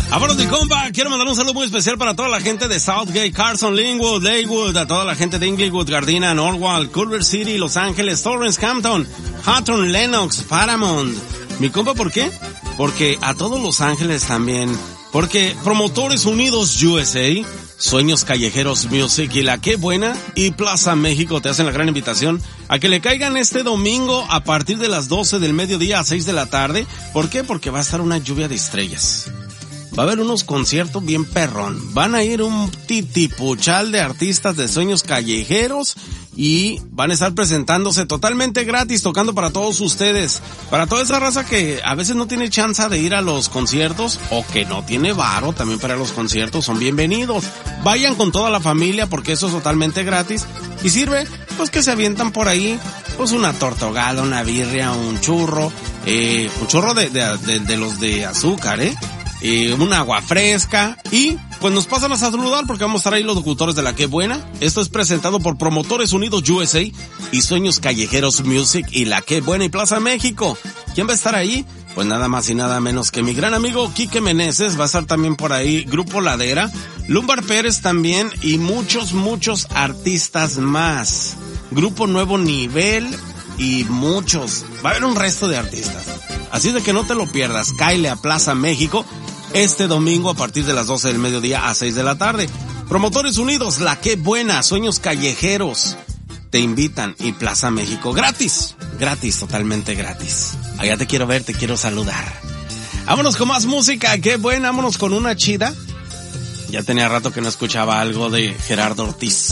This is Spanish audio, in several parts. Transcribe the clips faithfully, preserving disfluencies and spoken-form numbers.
Vámonos, mi compa. Quiero mandar un saludo muy especial para toda la gente de Southgate, Carson, Linwood, Lakewood, a toda la gente de Inglewood, Gardena, Norwalk, Culver City, Los Ángeles, Torrance, Hampton, Hawthorne, Lenox, Paramount. Mi compa, ¿por qué? Porque a todos Los Ángeles también. Porque Promotores Unidos U S A, Sueños Callejeros Music y La Qué Buena y Plaza México te hacen la gran invitación a que le caigan este domingo a partir de las doce del mediodía a seis de la tarde. ¿Por qué? Porque va a estar una lluvia de estrellas. Va a haber unos conciertos bien perrón. Van a ir un titipuchal de artistas de Sueños Callejeros y van a estar presentándose totalmente gratis, tocando para todos ustedes. Para toda esa raza que a veces no tiene chance de ir a los conciertos o que no tiene varo también para los conciertos, son bienvenidos. Vayan con toda la familia porque eso es totalmente gratis y sirve pues que se avientan por ahí pues una torta ahogada, una birria, un churro, eh, un churro de, de, de, de los de azúcar, eh. Eh, un agua fresca y pues nos pasan a saludar porque vamos a estar ahí los locutores de La Qué Buena. Esto es presentado por Promotores Unidos U S A y Sueños Callejeros Music y La Qué Buena y Plaza México. ¿Quién va a estar ahí? Pues nada más y nada menos que mi gran amigo Quique Meneses. Va a estar también por ahí Grupo Ladera, Lumbar Pérez también y muchos, muchos artistas más. Grupo Nuevo Nivel y muchos. Va a haber un resto de artistas. Así de que no te lo pierdas. Cáele a Plaza México este domingo a partir de las doce del mediodía a seis de la tarde. Promotores Unidos, La Qué Buena, Sueños Callejeros te invitan y Plaza México gratis, gratis, totalmente gratis. Allá te quiero ver, te quiero saludar. Vámonos con más música, qué buena, vámonos con una chida. Ya tenía rato que no escuchaba algo de Gerardo Ortiz.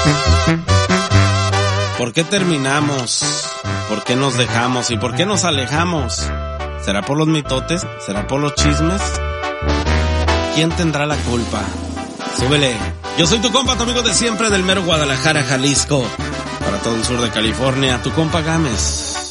¿Por qué terminamos? ¿Por qué nos dejamos? ¿Y por qué nos alejamos? ¿Será por los mitotes? ¿Será por los chismes? ¿Quién tendrá la culpa? Súbele. Yo soy tu compa, tu amigo de siempre del mero Guadalajara, Jalisco. Para todo el sur de California, tu compa Gámez.